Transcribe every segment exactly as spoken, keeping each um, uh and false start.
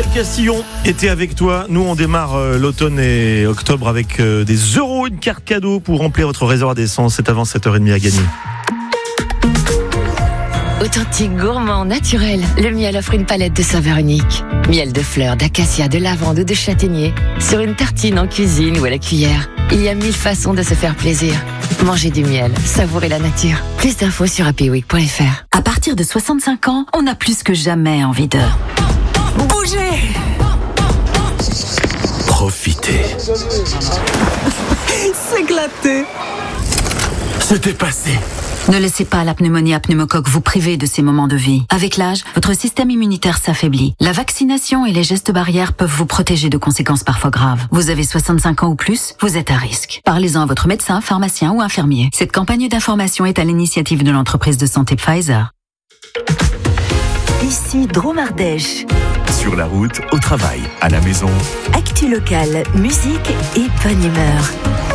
Castillon était avec toi. Nous, on démarre euh, l'automne et octobre avec euh, des euros, une carte cadeau pour remplir votre réservoir d'essence. C'est avant sept heures trente à gagner. Authentique, gourmand, naturel, le miel offre une palette de saveurs uniques. Miel de fleurs, d'acacia, de lavande ou de châtaignier. Sur une tartine en cuisine ou à la cuillère. Il y a mille façons de se faire plaisir. Mangez du miel, savourez la nature. Plus d'infos sur happy week point f r. À partir de soixante-cinq ans, on a plus que jamais envie de... bouger. Profitez. S'éclater. Se dépasser. Ne laissez pas la pneumonie à pneumocoque vous priver de ces moments de vie. Avec l'âge, votre système immunitaire s'affaiblit. La vaccination et les gestes barrières peuvent vous protéger de conséquences parfois graves. Vous avez soixante-cinq ans ou plus, vous êtes à risque. Parlez-en à votre médecin, pharmacien ou infirmier. Cette campagne d'information est à l'initiative de l'entreprise de santé Pfizer. Ici Drôme Ardèche. Sur la route, au travail, à la maison. Actu locale, musique et bonne humeur.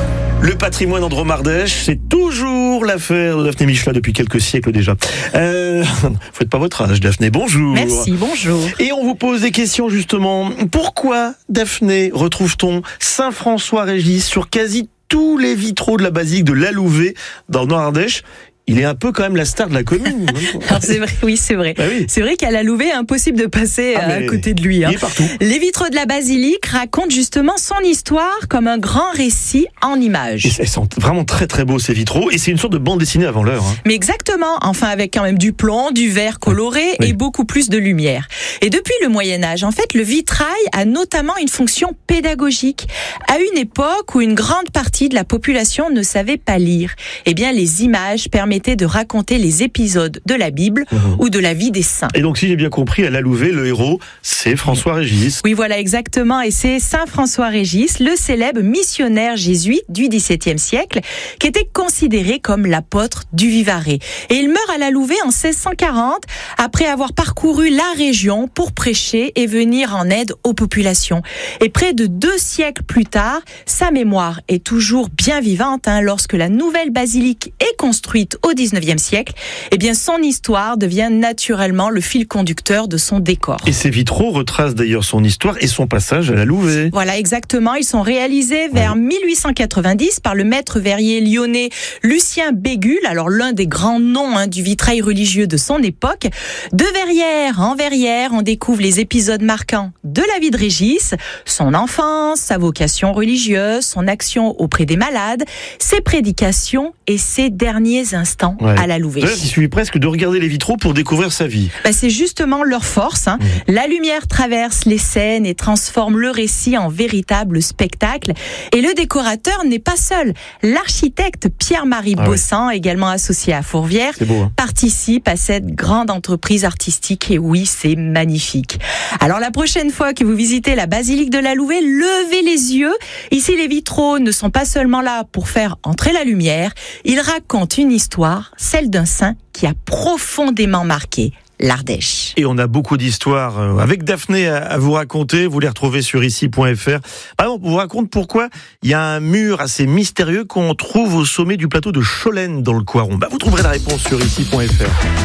Le patrimoine en Drôme Ardèche, c'est toujours l'affaire de Daphné Michelin depuis quelques siècles déjà. Euh, faites pas votre âge, Daphné. Bonjour. Merci, bonjour. Et on vous pose des questions justement. Pourquoi, Daphné, retrouve-t-on Saint-François-Régis sur quasi tous les vitraux de la basilique de La Louvet dans le Nord-Ardèche? Il est un peu quand même la star de la commune. Alors c'est vrai, oui, c'est vrai. Bah oui. C'est vrai qu'à La Louvet, impossible de passer ah, à côté de lui. Hein. Il est partout. Les vitraux de la basilique racontent justement son histoire comme un grand récit en images. Et ils sont vraiment très très beaux ces vitraux. Et c'est une sorte de bande dessinée avant l'heure. Hein. Mais exactement. Enfin, avec quand même du plomb, du verre coloré oui. et beaucoup plus de lumière. Et depuis le Moyen-Âge, en fait, le vitrail a notamment une fonction pédagogique. À une époque où une grande partie de la population ne savait pas lire, eh bien, les images permettent de raconter les épisodes de la Bible mmh. ou de la vie des saints. Et donc, si j'ai bien compris, à La Louvet, le héros, c'est François-Régis. Oui, voilà, exactement. Et c'est Saint François-Régis, le célèbre missionnaire jésuite du dix-septième siècle, qui était considéré comme l'apôtre du Vivarais. Et il meurt à La Louvet en seize cent quarante, après avoir parcouru la région pour prêcher et venir en aide aux populations. Et près de deux siècles plus tard, sa mémoire est toujours bien vivante, hein, lorsque la nouvelle basilique est construite au dix-neuvième siècle, eh bien son histoire devient naturellement le fil conducteur de son décor. Et ces vitraux retracent d'ailleurs son histoire et son passage à La Louvet. Voilà, exactement. Ils sont réalisés vers oui. mille huit cent quatre-vingt-dix par le maître verrier lyonnais Lucien Bégul, alors l'un des grands noms hein, du vitrail religieux de son époque. De verrière en verrière, on découvre les épisodes marquants de la vie de Régis, son enfance, sa vocation religieuse, son action auprès des malades, ses prédications et ses derniers instants Ouais. à La Louvet. Il suffit presque de regarder les vitraux pour découvrir sa vie. Bah, c'est justement leur force. Hein. Mmh. La lumière traverse les scènes et transforme le récit en véritable spectacle. Et le décorateur n'est pas seul. L'architecte Pierre-Marie ah Bossan, ouais. également associé à Fourvière, beau, hein. participe à cette grande entreprise artistique. Et oui, c'est magnifique. Alors la prochaine fois que vous visitez la basilique de La Louvet, levez les yeux. Ici, les vitraux ne sont pas seulement là pour faire entrer la lumière. Ils racontent une histoire, celle d'un saint qui a profondément marqué l'Ardèche. Et on a beaucoup d'histoires avec Daphné à vous raconter. Vous les retrouvez sur ici point f r. Par exemple, on vous raconte pourquoi il y a un mur assez mystérieux qu'on trouve au sommet du plateau de Cholène dans le Coiron. Bah, vous trouverez la réponse sur ici point f r.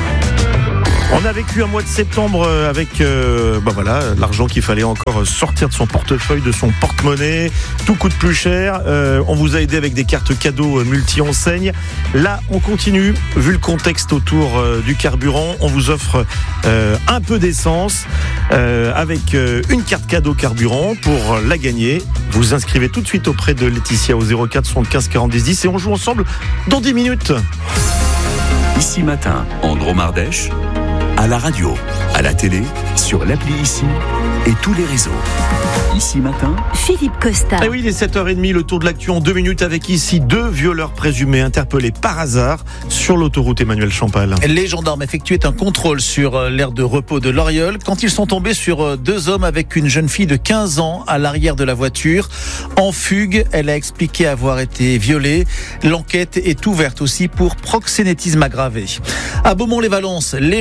On a vécu un mois de septembre avec euh, bah voilà, l'argent qu'il fallait encore sortir de son portefeuille, de son porte-monnaie. Tout coûte plus cher. Euh, on vous a aidé avec des cartes cadeaux multi-enseignes. Là, on continue. Vu le contexte autour euh, du carburant, on vous offre euh, un peu d'essence euh, avec euh, une carte cadeau carburant. Pour la gagner, vous inscrivez tout de suite auprès de Laetitia au zéro quatre soixante-quinze quarante-dix dix et on joue ensemble dans dix minutes. Ici Matin, en Drôme Ardèche, à la radio, à la télé, sur l'appli Ici et tous les réseaux. Ici Matin, Philippe Costa. Et oui, il est sept heures trente, le tour de l'actu en deux minutes avec ici deux violeurs présumés interpellés par hasard sur l'autoroute Emmanuel Champal. Les gendarmes effectuaient un contrôle sur l'aire de repos de l'Oriole quand ils sont tombés sur deux hommes avec une jeune fille de quinze ans à l'arrière de la voiture. En fugue, elle a expliqué avoir été violée. L'enquête est ouverte aussi pour proxénétisme aggravé. À Beaumont-les-Valences, les gendarmes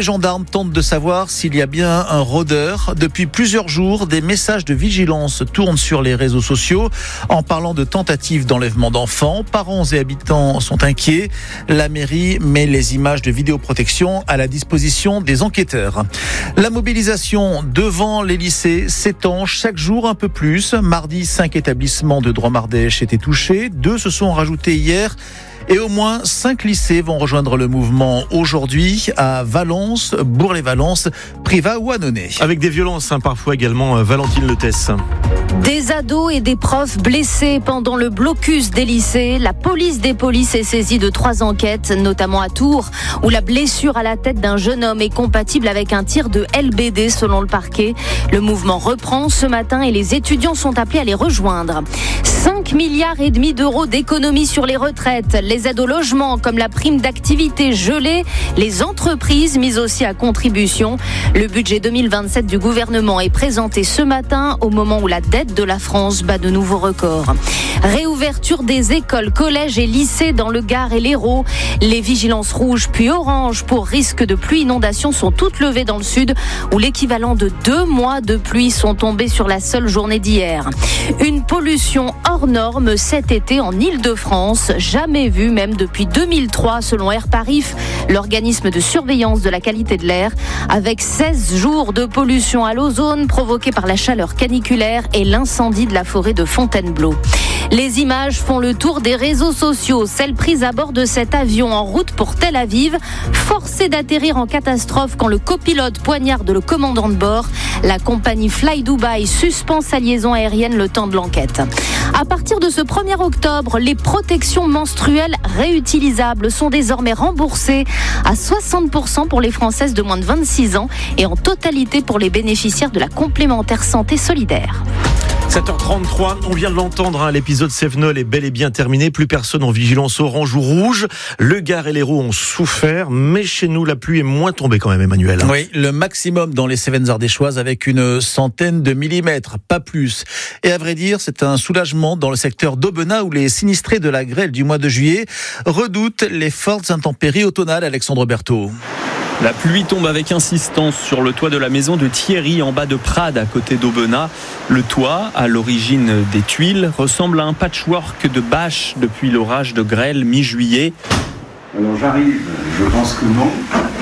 gendarmes tentent de savoir s'il y a bien un rôdeur. Depuis plusieurs jours, des messages de vigilance tournent sur les réseaux sociaux en parlant de tentatives d'enlèvement d'enfants. Parents et habitants sont inquiets. La mairie met les images de vidéoprotection à la disposition des enquêteurs. La mobilisation devant les lycées s'étend chaque jour un peu plus. Mardi, cinq établissements de Drôme-Ardèche étaient touchés. Deux se sont rajoutés hier. Et au moins cinq lycées vont rejoindre le mouvement aujourd'hui à Valence, Bourg-les-Valences, Privas ou Annonay. Avec des violences, hein, parfois également, Valentine Letès. Des ados et des profs blessés pendant le blocus des lycées. La police des polices est saisie de trois enquêtes, notamment à Tours, où la blessure à la tête d'un jeune homme est compatible avec un tir de L B D selon le parquet. Le mouvement reprend ce matin et les étudiants sont appelés à les rejoindre. cinq milliards et demi d'euros d'économies sur les retraites, les aides au logement comme la prime d'activité gelée, les entreprises mises aussi à contribution. Le budget deux mille vingt-sept du gouvernement est présenté ce matin au moment où la dette de la France bat de nouveaux records. Réouverture des écoles, collèges et lycées dans le Gard et l'Hérault. Les vigilances rouges puis oranges pour risque de pluie inondation sont toutes levées dans le sud où l'équivalent de deux mois de pluie sont tombés sur la seule journée d'hier. Une pollution hors norme cet été en Île-de-France, jamais vue même depuis deux mille trois selon Air Paris, l'organisme de surveillance de la qualité de l'air, avec seize jours de pollution à l'ozone provoquée par la chaleur caniculaire et l'incendie de la forêt de Fontainebleau. Les images font le tour des réseaux sociaux, celles prises à bord de cet avion en route pour Tel Aviv, forcé d'atterrir en catastrophe quand le copilote poignarde le commandant de bord. La compagnie Fly Dubai suspend sa liaison aérienne le temps de l'enquête. À partir de ce premier octobre, les protections menstruelles réutilisables sont désormais remboursées à soixante pour cent pour les Françaises de moins de vingt-six ans et en totalité pour les bénéficiaires de la complémentaire santé solidaire. sept heures trente-trois, on vient de l'entendre, hein, l'épisode Sevenol est bel et bien terminé, plus personne en vigilance orange ou rouge. Le Gard et l'Hérault ont souffert, mais chez nous la pluie est moins tombée quand même, Emmanuel. Oui, le maximum dans les Cévennes ardéchoises avec une centaine de millimètres, pas plus. Et à vrai dire, c'est un soulagement dans le secteur d'Aubenas où les sinistrés de la grêle du mois de juillet redoutent les fortes intempéries automnales. Alexandre Berthaud. La pluie tombe avec insistance sur le toit de la maison de Thierry en bas de Prades à côté d'Aubenas. Le toit, à l'origine des tuiles, ressemble à un patchwork de bâches depuis l'orage de grêle mi-juillet. Alors j'arrive, je pense que non.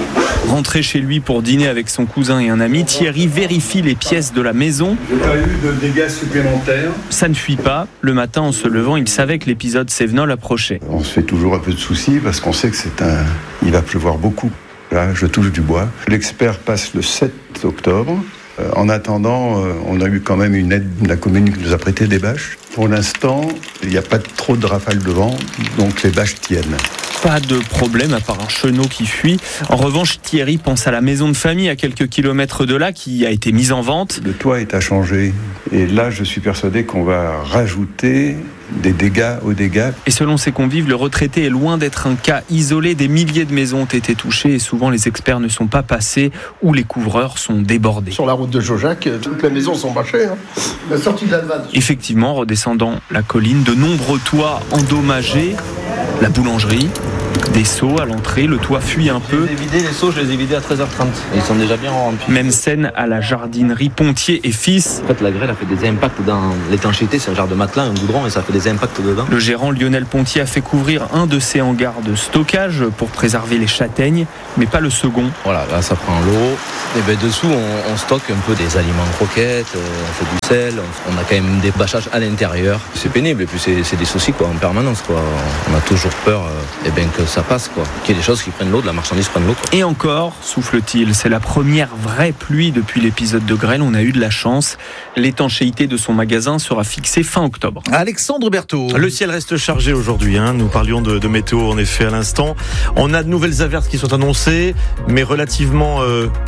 Rentré chez lui pour dîner avec son cousin et un ami, Thierry vérifie les pièces de la maison. J'ai pas eu de dégâts supplémentaires. Ça ne fuit pas. Le matin, en se levant, il savait que l'épisode Sevenol approchait. On se fait toujours un peu de soucis parce qu'on sait que c'est un... il va pleuvoir beaucoup. Là, je touche du bois. L'expert passe le sept octobre. Euh, en attendant, euh, on a eu quand même une aide de la commune qui nous a prêté des bâches. Pour l'instant, il n'y a pas trop de rafales de vent, donc les bâches tiennent. Pas de problème à part un chenot qui fuit. En revanche, Thierry pense à la maison de famille à quelques kilomètres de là qui a été mise en vente. Le toit est à changer. Et là, je suis persuadé qu'on va rajouter des dégâts aux dégâts. Et selon ses convives, le retraité est loin d'être un cas isolé. Des milliers de maisons ont été touchées et souvent les experts ne sont pas passés ou les couvreurs sont débordés. Sur la route de Jaujac, toutes les maisons sont bâchées. Hein. La sortie de la vanne. Effectivement, redescendant la colline, de nombreux toits endommagés. La boulangerie, des seaux à l'entrée, le toit fuit un peu. Je les ai vidés, les seaux, je les ai vidés à treize heures trente. Ils sont déjà bien remplis. Même scène à la jardinerie Pontier et Fils. En fait, la grêle a fait des impacts dans l'étanchéité. C'est un genre de matelas, un goudron, et ça fait des impacts dedans. Le gérant Lionel Pontier a fait couvrir un de ses hangars de stockage pour préserver les châtaignes, mais pas le second. Voilà, là ça prend l'eau. Et ben dessous, on, on stocke un peu des aliments croquettes, on fait du sel, on, on a quand même des bâchages à l'intérieur. C'est pénible, et puis c'est, c'est des soucis quoi, en permanence. Quoi. On a toujours peur eh ben, que ça passe, quoi. Qu'il y ait des choses qui prennent l'eau, de la marchandise prenne l'eau. Quoi. Et encore, souffle-t-il, c'est la première vraie pluie depuis l'épisode de grêle. On a eu de la chance. L'étanchéité de son magasin sera fixée fin octobre. Alexandre Berthaud. Le ciel reste chargé aujourd'hui. Hein. Nous parlions de, de météo en effet à l'instant. On a de nouvelles averses qui sont annoncées, mais relativement euh,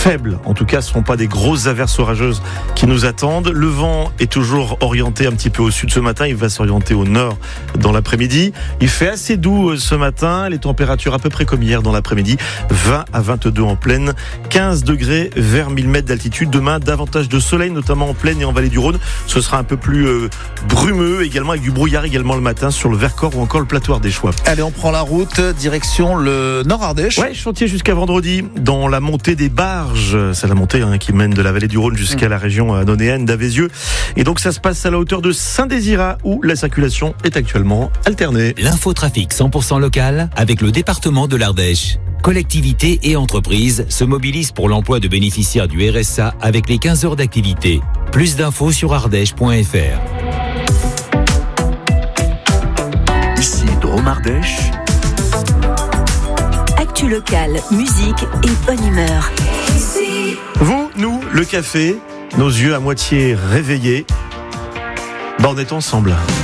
faible. En tout cas, ce ne seront pas des grosses averses orageuses qui nous attendent. Le vent est toujours orienté un petit peu au sud ce matin. Il va s'orienter au nord dans l'après-midi. Il fait assez doux ce matin. Les températures à peu près comme hier dans l'après-midi. vingt à vingt-deux en plaine. quinze degrés vers mille mètres d'altitude. Demain, davantage de soleil, notamment en plaine et en vallée du Rhône. Ce sera un peu plus euh, brumeux également, avec du brouillard également le matin sur le Vercors ou encore le plateau ardéchois. Allez, on prend la route, direction le Nord Ardèche. Ouais, chantier jusqu'à vendredi dans la montée des barges. C'est la montée hein, qui mène de la vallée du Rhône jusqu'à mmh. la région anonéenne d'Avézieux. Et donc ça se passe à la hauteur de Saint-Désirat où la circulation est actuellement alternée. L'infotrafic cent pour cent local avec le département de l'Ardèche. Collectivités et entreprises se mobilisent pour l'emploi de bénéficiaires du R S A avec les quinze heures d'activité. Plus d'infos sur ardèche point f r. Ici Drôme Ardèche. Actu locale, musique et bonne humeur. Vous, nous, le café, nos yeux à moitié réveillés. Bah, on est ensemble.